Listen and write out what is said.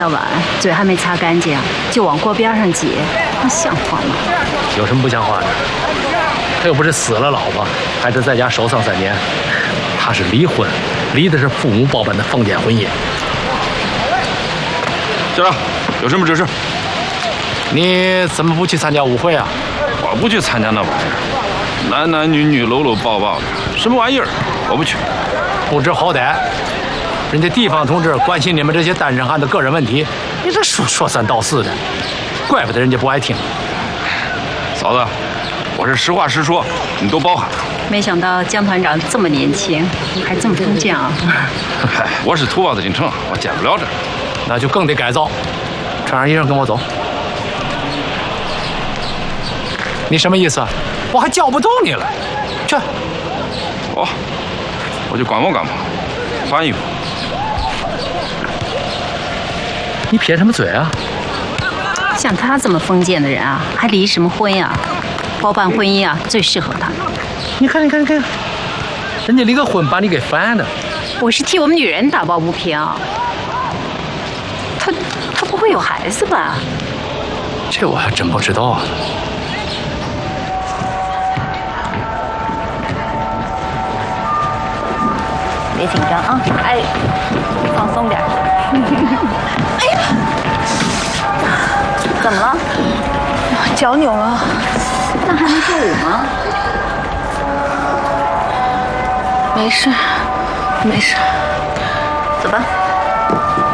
到晚嘴还没擦干净，就往锅边上挤，那像话吗？ 有什么不像话的？他又不是死了老婆，还是在家守丧3年。他是离婚，离的是父母包办的封建婚姻。 校长，有什么指示？ 你怎么不去参加舞会啊？ 我不去参加那玩意儿，男男女女搂搂抱抱的，什么玩意儿？我不去。 不知好歹，人家地方同志关心你们这些单身汉的个人问题，你这说三道四的，怪不得人家不爱听。 嫂子，我是实话实说，你多包涵。 没想到江团长这么年轻，还这么封建啊！ 嗨，我是土包子进城，我见不了这。 那就更得改造。穿上衣裳跟我走。你什么意思？我还叫不动你了。去。 我去观摩观摩，换衣服。 你撇什么嘴啊？ 像他这么封建的人啊，还离什么婚呀？包办婚姻啊，最适合他。 你看，人家离个婚把你给烦的。 我是替我们女人打抱不平。他不会有孩子吧？ 这我还真不知道啊。 别紧张啊，哎，放松点。哎呀，怎么了？ 脚扭了。 那还能跳舞吗？ 没事，没事。 走吧。